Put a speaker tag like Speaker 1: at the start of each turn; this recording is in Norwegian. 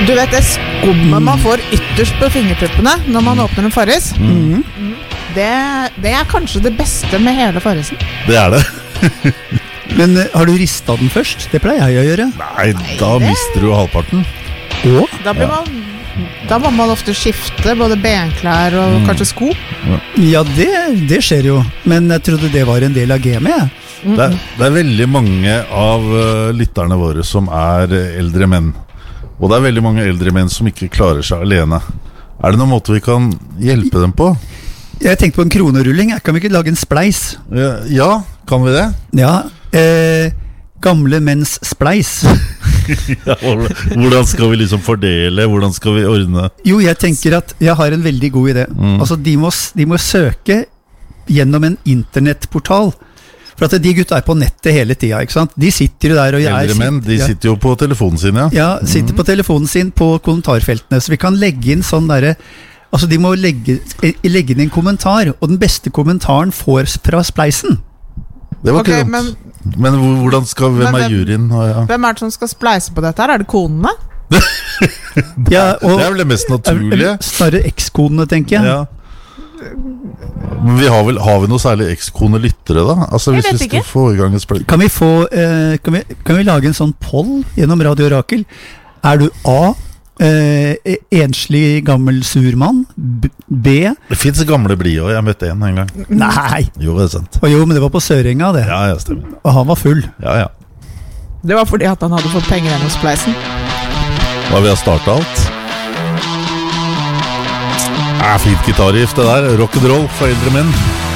Speaker 1: Du vet det skummet man får ytterst på fingertuppene når man åpner en Farris? Det kanskje det beste med hele Farrisen.
Speaker 2: Det det.
Speaker 3: Men har du ristet den først? Det pleier jeg å gjøre.
Speaker 2: Nei, da mister du halvparten.
Speaker 1: Da må man ofte skifte både benklær og kanskje sko.
Speaker 3: Ja, det skjer jo. Men jeg trodde det var en del av gamet.
Speaker 2: Det veldig mange av lytterne våre som eldre menn. Og det veldig mange eldre menn som ikke klarer seg alene. Det noen måte vi kan hjelpe dem på?
Speaker 3: Jeg tenkte på en kronerulling. Kan vi ikke lage en spleis?
Speaker 2: Ja, kan vi det?
Speaker 3: Ja, gamle menns spleis.
Speaker 2: Ja, hvordan skal vi liksom fordele? Hvordan skal vi ordne?
Speaker 3: Jo, jeg tenker at jeg har en veldig god idé. Altså, de må søke gjennom en internettportal. For at de gutta på nettet hele tiden, ikke sant? De sitter jo der og
Speaker 2: eldre menn, de sitter jo på telefonen sin, ja. Ja,
Speaker 3: sitter på telefonen sin på kommentarfeltene. Så vi kan legge inn sånn derre. Altså, de må legge inn en kommentar, og den beste kommentaren får fra spleisen. Det var ikke
Speaker 2: dumt. Men hvordan skal, hvem juryen? Ja.
Speaker 1: Hvem det som skal spleise på dette her? Det konene?
Speaker 3: Ja, og
Speaker 2: det vel det mest naturlige.
Speaker 3: Snarere ekskonene, tenker jeg.
Speaker 2: Ja. Men har vi noe særlig ekskone-lyttere da? Altså, hvis vi skal få i gang et spleis.
Speaker 3: Kan vi lage en sånn poll gjennom Radio Orakel? Du A, enslig gammel surmann? B,
Speaker 2: det finnes gamle blide også, jeg møtte en gang.
Speaker 3: Nei.
Speaker 2: Jo, det sant.
Speaker 3: Jo, men det var på Sørenga det.
Speaker 2: Ja, stemmer.
Speaker 3: Og han var full.
Speaker 2: Ja.
Speaker 1: Det var fordi at han hadde fått penger gjennom spleisen.
Speaker 2: Hva vi har startet alt? Fint gitarriff det der, rock'n'roll for eldre menn.